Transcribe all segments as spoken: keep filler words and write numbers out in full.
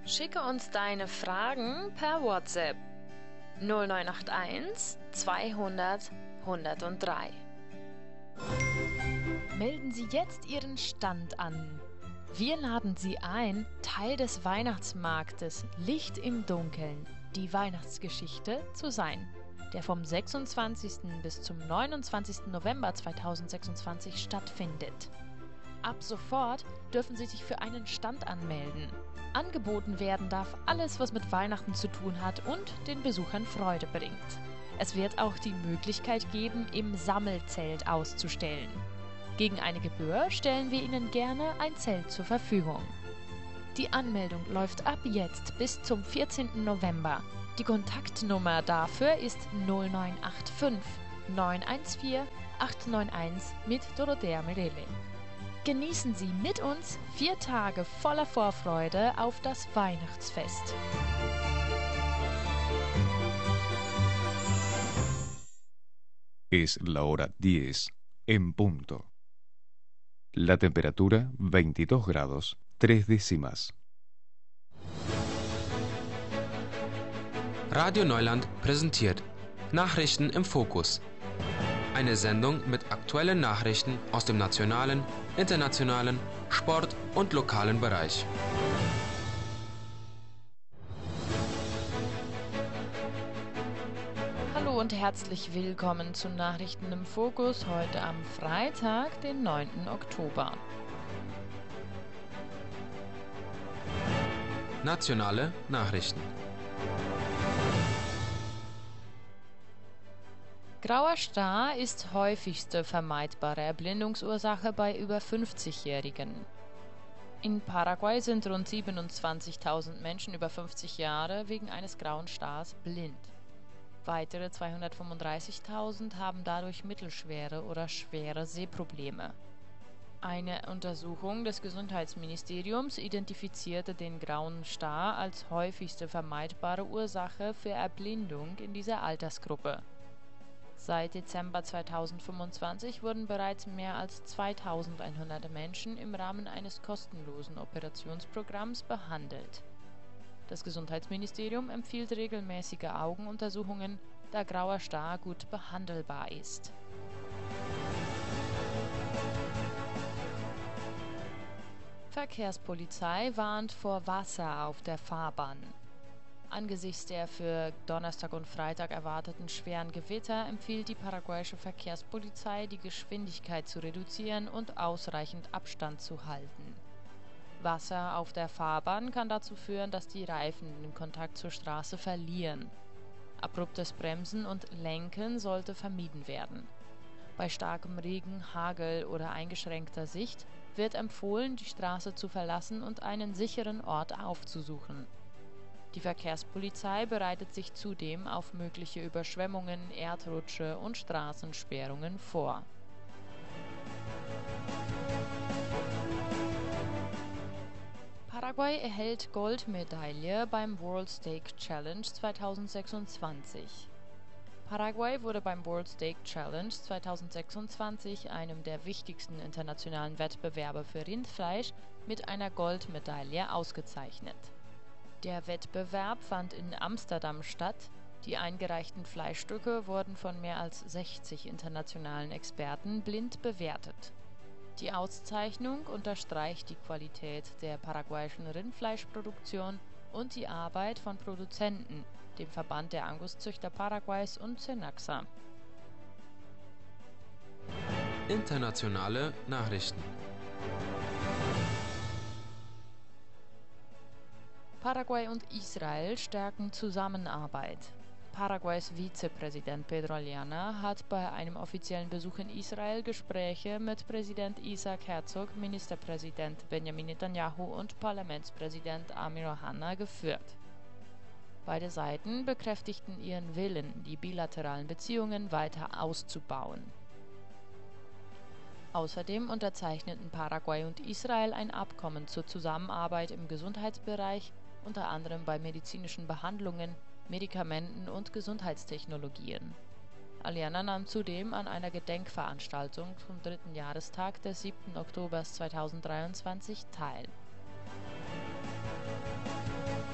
Schicke uns deine Fragen per WhatsApp null neun acht eins zweihundert hundertdrei. Melden Sie jetzt Ihren Stand an. Wir laden Sie ein, Teil des Weihnachtsmarktes Licht im Dunkeln, die Weihnachtsgeschichte zu sein, der vom sechsundzwanzigsten bis zum neunundzwanzigsten November zweitausendsechsundzwanzig stattfindet. Ab sofort dürfen Sie sich für einen Stand anmelden. Angeboten werden darf alles, was mit Weihnachten zu tun hat und den Besuchern Freude bringt. Es wird auch die Möglichkeit geben, im Sammelzelt auszustellen. Gegen eine Gebühr stellen wir Ihnen gerne ein Zelt zur Verfügung. Die Anmeldung läuft ab jetzt bis zum vierzehnten November. Die Kontaktnummer dafür ist null neun acht fünf neun eins vier acht neun eins mit Dorothea Merele. Genießen Sie mit uns vier Tage voller Vorfreude auf das Weihnachtsfest. Es la hora diez en punto. La temperatura veintidós grados, tres décimas. Radio Neuland präsentiert Nachrichten im Fokus. Eine Sendung mit aktuellen Nachrichten aus dem nationalen, internationalen, Sport- und lokalen Bereich. Hallo und herzlich willkommen zu Nachrichten im Fokus heute am Freitag, den neunten Oktober. Nationale Nachrichten. Grauer Star ist häufigste vermeidbare Erblindungsursache bei über fünfzigjährigen. In Paraguay sind rund siebenundzwanzigtausend Menschen über fünfzig Jahre wegen eines grauen Stars blind. Weitere zweihundertfünfunddreißigtausend haben dadurch mittelschwere oder schwere Sehprobleme. Eine Untersuchung des Gesundheitsministeriums identifizierte den grauen Star als häufigste vermeidbare Ursache für Erblindung in dieser Altersgruppe. Seit Dezember zweitausendfünfundzwanzig wurden bereits mehr als zweitausendeinhundert Menschen im Rahmen eines kostenlosen Operationsprogramms behandelt. Das Gesundheitsministerium empfiehlt regelmäßige Augenuntersuchungen, da grauer Star gut behandelbar ist. Verkehrspolizei warnt vor Wasser auf der Fahrbahn. Angesichts der für Donnerstag und Freitag erwarteten schweren Gewitter empfiehlt die paraguayische Verkehrspolizei, die Geschwindigkeit zu reduzieren und ausreichend Abstand zu halten. Wasser auf der Fahrbahn kann dazu führen, dass die Reifen den Kontakt zur Straße verlieren. Abruptes Bremsen und Lenken sollte vermieden werden. Bei starkem Regen, Hagel oder eingeschränkter Sicht wird empfohlen, die Straße zu verlassen und einen sicheren Ort aufzusuchen. Die Verkehrspolizei bereitet sich zudem auf mögliche Überschwemmungen, Erdrutsche und Straßensperrungen vor. Paraguay erhält Goldmedaille beim World Steak Challenge zweitausendsechsundzwanzig. Paraguay wurde beim World Steak Challenge zweitausendsechsundzwanzig, einem der wichtigsten internationalen Wettbewerbe für Rindfleisch, mit einer Goldmedaille ausgezeichnet. Der Wettbewerb fand in Amsterdam statt. Die eingereichten Fleischstücke wurden von mehr als sechzig internationalen Experten blind bewertet. Die Auszeichnung unterstreicht die Qualität der paraguayischen Rindfleischproduktion und die Arbeit von Produzenten, dem Verband der Anguszüchter Paraguays und Cenaxa. Internationale Nachrichten. Paraguay und Israel stärken Zusammenarbeit. Paraguays Vizepräsident Pedro Aliana hat bei einem offiziellen Besuch in Israel Gespräche mit Präsident Isaac Herzog, Ministerpräsident Benjamin Netanyahu und Parlamentspräsident Amir Ohana geführt. Beide Seiten bekräftigten ihren Willen, die bilateralen Beziehungen weiter auszubauen. Außerdem unterzeichneten Paraguay und Israel ein Abkommen zur Zusammenarbeit im Gesundheitsbereich, unter anderem bei medizinischen Behandlungen, Medikamenten und Gesundheitstechnologien. Aliana nahm zudem an einer Gedenkveranstaltung zum dritten Jahrestag des siebten Oktobers zweitausenddreiundzwanzig teil.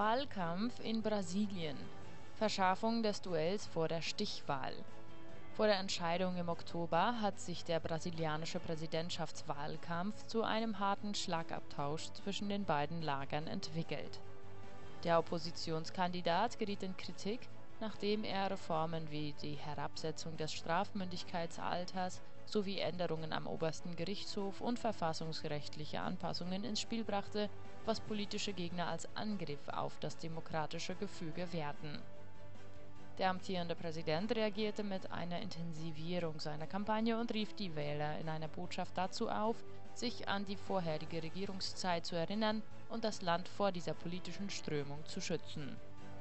Wahlkampf in Brasilien. Verschärfung des Duells vor der Stichwahl. Vor der Entscheidung im Oktober hat sich der brasilianische Präsidentschaftswahlkampf zu einem harten Schlagabtausch zwischen den beiden Lagern entwickelt. Der Oppositionskandidat geriet in Kritik, nachdem er Reformen wie die Herabsetzung des Strafmündigkeitsalters sowie Änderungen am obersten Gerichtshof und verfassungsrechtliche Anpassungen ins Spiel brachte, was politische Gegner als Angriff auf das demokratische Gefüge werten. Der amtierende Präsident reagierte mit einer Intensivierung seiner Kampagne und rief die Wähler in einer Botschaft dazu auf, sich an die vorherige Regierungszeit zu erinnern und das Land vor dieser politischen Strömung zu schützen.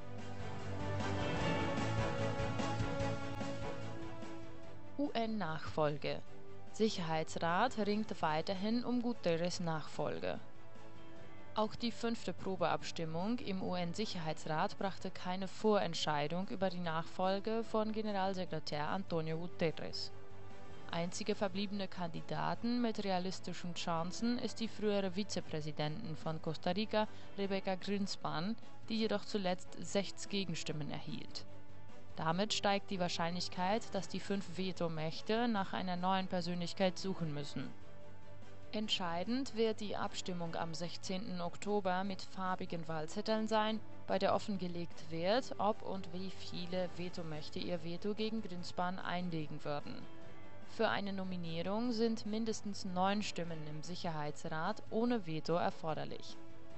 U N-Nachfolge. Sicherheitsrat ringt weiterhin um Guterres Nachfolge. Auch die fünfte Probeabstimmung im U N-Sicherheitsrat brachte keine Vorentscheidung über die Nachfolge von Generalsekretär Antonio Guterres. Einzige verbliebene Kandidaten mit realistischen Chancen ist die frühere Vizepräsidentin von Costa Rica, Rebeca Grynspan, die jedoch zuletzt sechs Gegenstimmen erhielt. Damit steigt die Wahrscheinlichkeit, dass die fünf Vetomächte nach einer neuen Persönlichkeit suchen müssen. Entscheidend wird die Abstimmung am sechzehnten Oktober mit farbigen Wahlzetteln sein, bei der offengelegt wird, ob und wie viele Vetomächte ihr Veto gegen Grynspan einlegen würden. Für eine Nominierung sind mindestens neun Stimmen im Sicherheitsrat ohne Veto erforderlich.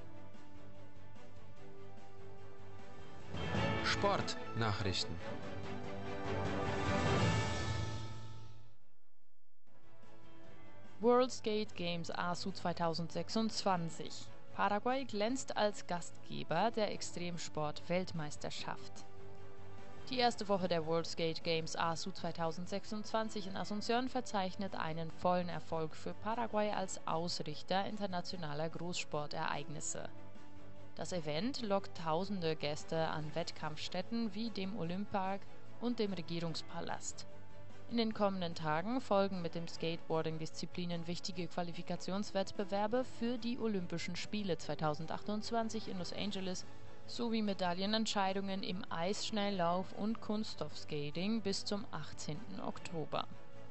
Sportnachrichten. World Skate Games A S U zweitausendsechsundzwanzig. Paraguay glänzt als Gastgeber der Extremsport-Weltmeisterschaft. Die erste Woche der World Skate Games A S U zweitausendsechsundzwanzig in Asunción verzeichnet einen vollen Erfolg für Paraguay als Ausrichter internationaler Großsportereignisse. Das Event lockt tausende Gäste an Wettkampfstätten wie dem Olympark und dem Regierungspalast. In den kommenden Tagen folgen mit den Skateboarding-Disziplinen wichtige Qualifikationswettbewerbe für die Olympischen Spiele zweitausendachtundzwanzig in Los Angeles sowie Medaillenentscheidungen im Eisschnelllauf und Kunststoffskating bis zum achtzehnten Oktober.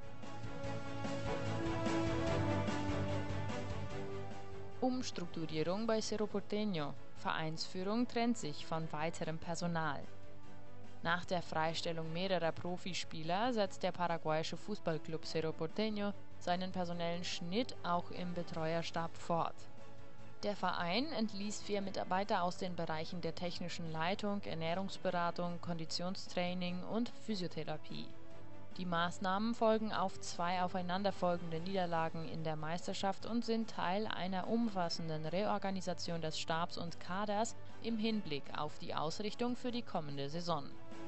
Umstrukturierung bei Cerro Porteño. Vereinsführung trennt sich von weiterem Personal. Nach der Freistellung mehrerer Profispieler setzt der paraguayische Fußballclub Cerro Porteño seinen personellen Schnitt auch im Betreuerstab fort. Der Verein entließ vier Mitarbeiter aus den Bereichen der technischen Leitung, Ernährungsberatung, Konditionstraining und Physiotherapie. Die Maßnahmen folgen auf zwei aufeinanderfolgende Niederlagen in der Meisterschaft und sind Teil einer umfassenden Reorganisation des Stabs und Kaders im Hinblick auf die Ausrichtung für die kommende Saison.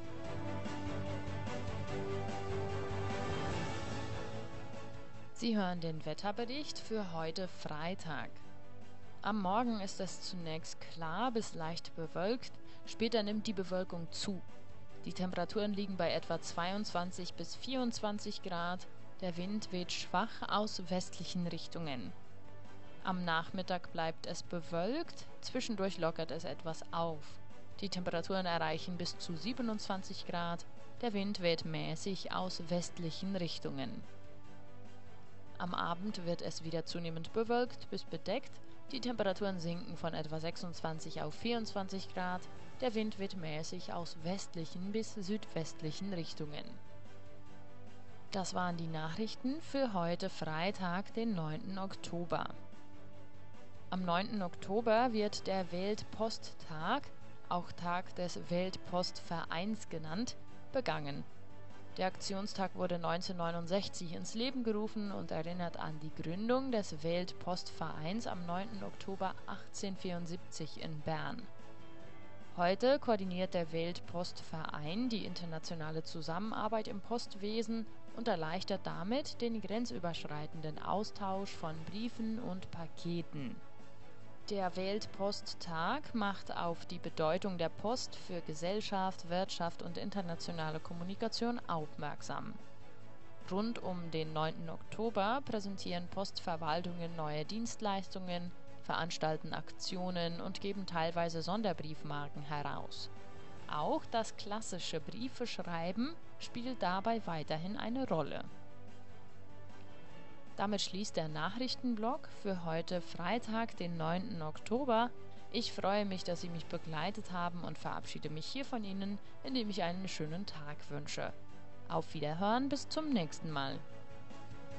Sie hören den Wetterbericht für heute Freitag. Am Morgen ist es zunächst klar bis leicht bewölkt, später nimmt die Bewölkung zu. Die Temperaturen liegen bei etwa zweiundzwanzig bis vierundzwanzig Grad, der Wind weht schwach aus westlichen Richtungen. Am Nachmittag bleibt es bewölkt, zwischendurch lockert es etwas auf. Die Temperaturen erreichen bis zu siebenundzwanzig Grad, der Wind weht mäßig aus westlichen Richtungen. Am Abend wird es wieder zunehmend bewölkt bis bedeckt, die Temperaturen sinken von etwa sechsundzwanzig auf vierundzwanzig Grad, der Wind weht mäßig aus westlichen bis südwestlichen Richtungen. Das waren die Nachrichten für heute Freitag, den neunten Oktober. Am neunten Oktober wird der Weltposttag, auch Tag des Weltpostvereins genannt, begangen. Der Aktionstag wurde neunzehnhundertneunundsechzig ins Leben gerufen und erinnert an die Gründung des Weltpostvereins am neunten Oktober achtzehnhundertvierundsiebzig in Bern. Heute koordiniert der Weltpostverein die internationale Zusammenarbeit im Postwesen und erleichtert damit den grenzüberschreitenden Austausch von Briefen und Paketen. Der Weltposttag macht auf die Bedeutung der Post für Gesellschaft, Wirtschaft und internationale Kommunikation aufmerksam. Rund um den neunten Oktober präsentieren Postverwaltungen neue Dienstleistungen, veranstalten Aktionen und geben teilweise Sonderbriefmarken heraus. Auch das klassische Briefeschreiben spielt dabei weiterhin eine Rolle. Damit schließt der Nachrichtenblock für heute Freitag, den neunten Oktober. Ich freue mich, dass Sie mich begleitet haben und verabschiede mich hier von Ihnen, indem ich einen schönen Tag wünsche. Auf Wiederhören, bis zum nächsten Mal.